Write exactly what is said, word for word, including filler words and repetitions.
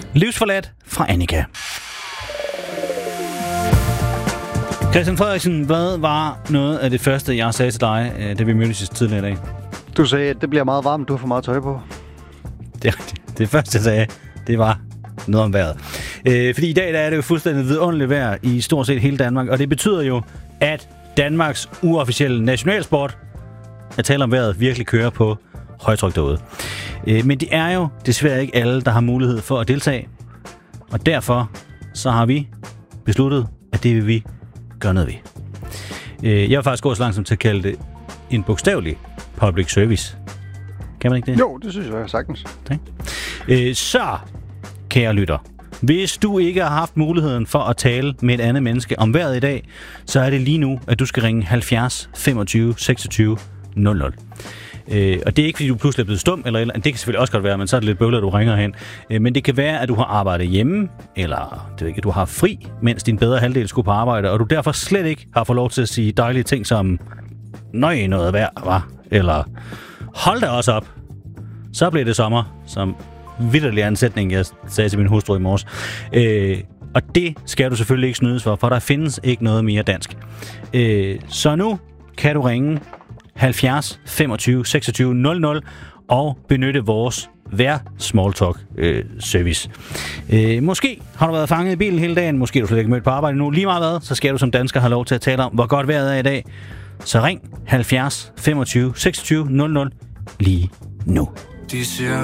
Livsforladt fra Annika. Christian Frederiksen, hvad var noget af det første, jeg sagde til dig, da vi mødtes tidligere i dag? Du sagde, at det bliver meget varmt, du har for meget tøj på. Det er rigtigt. Det første, jeg sagde, det var noget om vejret. Øh, fordi i dag der er det jo fuldstændig vidunderligt vejr i stort set hele Danmark, og det betyder jo, at Danmarks uofficielle nationalsport, at tale om vejret, virkelig kører på højtryk derude. Øh, men det er jo desværre ikke alle, der har mulighed for at deltage, og derfor så har vi besluttet, at det vil vi gøre noget ved. Øh, jeg vil faktisk gå så langt som til at kalde det en bogstavelig public service. Kan man ikke det? Jo, det synes jeg sagtens. Tak. Øh, så, kære lytter, hvis du ikke har haft muligheden for at tale med et andet menneske om vejret i dag, så er det lige nu, at du skal ringe halvfjerds femogtyve seksogtyve nul nul. Øh, og det er ikke, fordi du pludselig er blevet stum, eller, eller det kan selvfølgelig også godt være, men så er det lidt bøvlet, at du ringer hen. Øh, men det kan være, at du har arbejdet hjemme, eller det ved ikke, du har fri, mens din bedre halvdel skulle på arbejde, og du derfor slet ikke har fået lov til at sige dejlige ting som, nøj, noget vejr, var, eller hold da også op, så blev det sommer, som vitterlig ansætning, jeg sagde til min hustru i morges. Øh, og det skal du selvfølgelig ikke snydes for, for der findes ikke noget mere dansk. Øh, så nu kan du ringe halvfjerds femogtyve seksogtyve nul nul og benytte vores vejr smalltalk øh, service. Øh, måske har du været fanget i bilen hele dagen, måske har du slet ikke mødt på arbejde nu. Lige meget hvad, så skal du som dansker have lov til at tale om, hvor godt vejret er i dag. Så ring halvfjerds femogtyve seksogtyve nul nul lige nu.